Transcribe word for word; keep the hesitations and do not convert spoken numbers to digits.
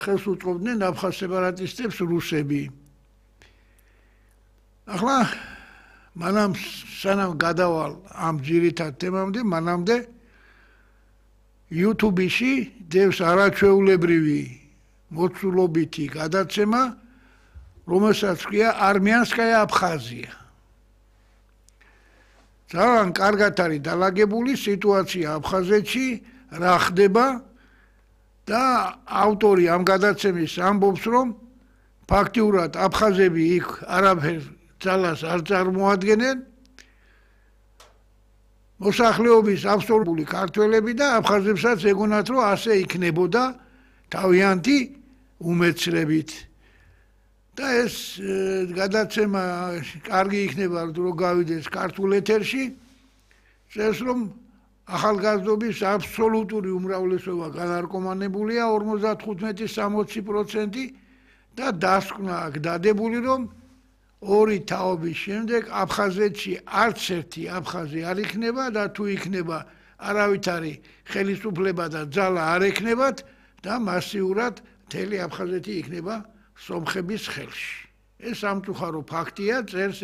ხელს უწყობდნენ აფხაზ სეპარატისტებს რუსები. ახლა მანამ სანამ გადავალ ამ ძირითად თემამდე, მანამდე YouTube-ში დევს არაჩვეულებრივი მოცულობითი გადაცემა, რომელსაც ქვია არმიანსკაია აფხაზია. ძალიან კარგად არის დალაგებული სიტუაცია აფხაზეთში, რა ხდება და ავტორი ამ გადაცემის ამბობს, რომ ფაქტიურად აფხაზები იქ არაფერ ძალას არ წარმოადგენენ, მოსახლეობის აბსოლუტური ქართველები და აფხაზებსაც ეგონათ, რომ ასე იქნებოდა თავიანთი უმეცრებით. და ეს გადაცემა კარგი იქნება, რომ გავიდეს ქართულ ეთერში, წერს, რომ ახალგაზრდობის აბსოლუტური უმრავლესობა განარკომანებულია ორმოცდათხუთმეტი სამოცი პროცენტი და დასკვნა აქ დადებული, რომ ორი თაობის შემდეგ აფხაზეთში არც ერთი აფხაზი არ იქნება და თუ იქნება არავითარი ხელისუფლება და ძალა არ ექნებათ და მასიურად მთელი აფხაზეთი იქნება სომხების ხელში. ეს სამწუხარო ფაქტია, წერს